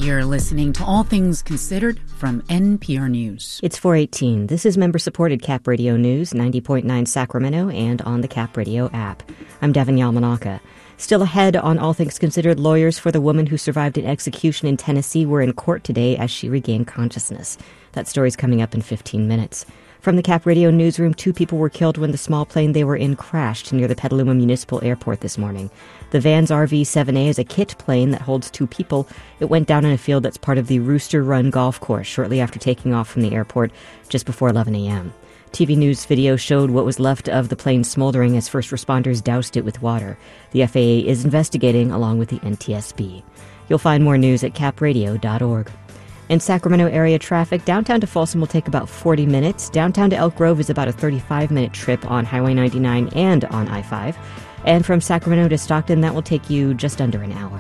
You're listening to All Things Considered from NPR News. It's 4:18. This is member-supported Cap Radio News, 90.9 Sacramento, and on the Cap Radio app. I'm Devin Yamanaka. Still ahead on All Things Considered, lawyers for the woman who survived an execution in Tennessee were in court today as she regained consciousness. That story's coming up in 15 minutes. From the Cap Radio newsroom, 2 people were killed when the small plane they were in crashed near the Petaluma Municipal Airport this morning. The Vans RV-7A is a kit plane that holds 2 people. It went down in a field that's part of the Rooster Run golf course shortly after taking off from the airport just before 11 a.m. TV news video showed what was left of the plane smoldering as first responders doused it with water. The FAA is investigating along with the NTSB. You'll find more news at capradio.org. In Sacramento area traffic, downtown to Folsom will take about 40 minutes. Downtown to Elk Grove is about a 35-minute trip on Highway 99 and on I-5. And from Sacramento to Stockton, that will take you just under an hour.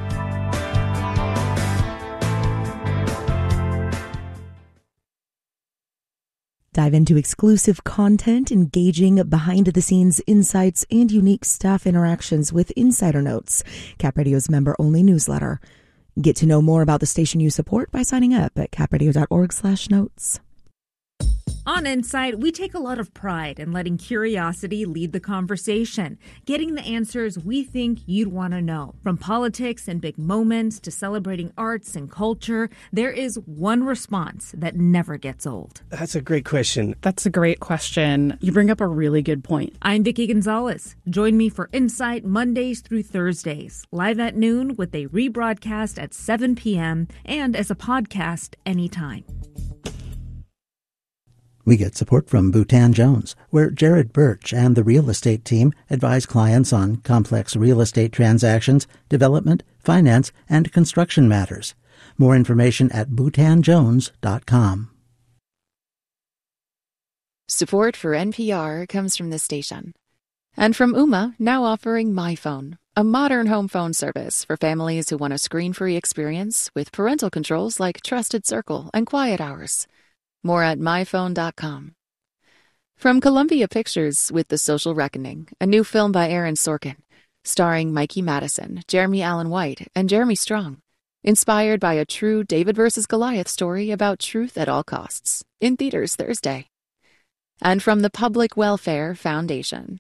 Dive into exclusive content, engaging behind-the-scenes insights, and unique staff interactions with Insider Notes, Cap Radio's member-only newsletter. Get to know more about the station you support by signing up at capradio.org/notes. On Insight, we take a lot of pride in letting curiosity lead the conversation, getting the answers we think you'd want to know. From politics and big moments to celebrating arts and culture, there is one response that never gets old. That's a great question. That's a great question. You bring up a really good point. I'm Vicki Gonzalez. Join me for Insight Mondays through Thursdays, live at noon with a rebroadcast at 7 p.m. and as a podcast anytime. We get support from Bhutan Jones, where Jared Birch and the real estate team advise clients on complex real estate transactions, development, finance, and construction matters. More information at bhutanjones.com. Support for NPR comes from this station. And from Ooma, now offering MyPhone, a modern home phone service for families who want a screen-free experience with parental controls like Trusted Circle and Quiet Hours. More at myphone.com. From Columbia Pictures with The Social Reckoning, a new film by Aaron Sorkin, starring Mikey Madison, Jeremy Allen White, and Jeremy Strong. Inspired by a true David versus Goliath story about truth at all costs. In theaters Thursday. And from the Public Welfare Foundation.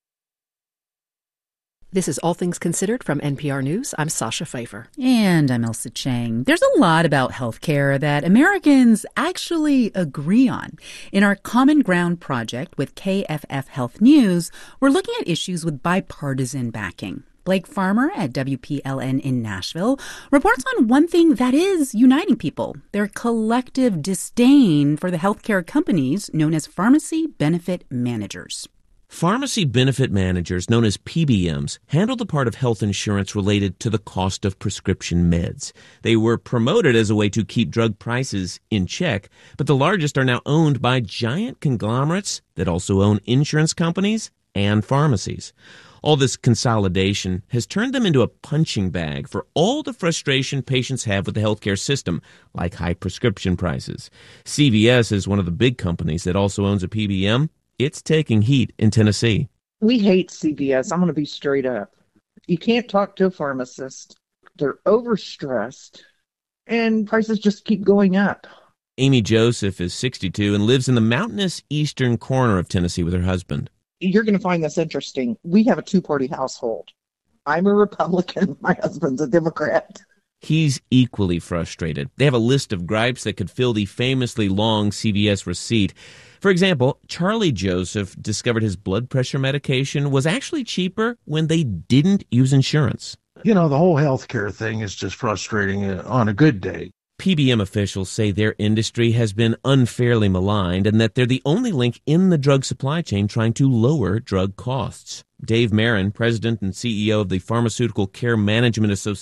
This is All Things Considered from NPR News. I'm Sasha Pfeiffer. And I'm Elsa Chang. There's a lot about healthcare that Americans actually agree on. In our Common Ground project with KFF Health News, we're looking at issues with bipartisan backing. Blake Farmer at WPLN in Nashville reports on one thing that is uniting people, their collective disdain for the healthcare companies known as pharmacy benefit managers. Pharmacy benefit managers, known as PBMs, handle the part of health insurance related to the cost of prescription meds. They were promoted as a way to keep drug prices in check, but the largest are now owned by giant conglomerates that also own insurance companies and pharmacies. All this consolidation has turned them into a punching bag for all the frustration patients have with the healthcare system, like high prescription prices. CVS is one of the big companies that also owns a PBM. It's taking heat in Tennessee. We hate CVS. I'm going to be straight up. You can't talk to a pharmacist. They're overstressed, and prices just keep going up. Amy Joseph is 62 and lives in the mountainous eastern corner of Tennessee with her husband. You're going to find this interesting. We have a 2-party household. I'm a Republican. My husband's a Democrat. He's equally frustrated. They have a list of gripes that could fill the famously long CVS receipt. For example, Charlie Joseph discovered his blood pressure medication was actually cheaper when they didn't use insurance. You know, the whole healthcare thing is just frustrating on a good day. PBM officials say their industry has been unfairly maligned and that they're the only link in the drug supply chain trying to lower drug costs. Dave Marin, president and CEO of the Pharmaceutical Care Management Association,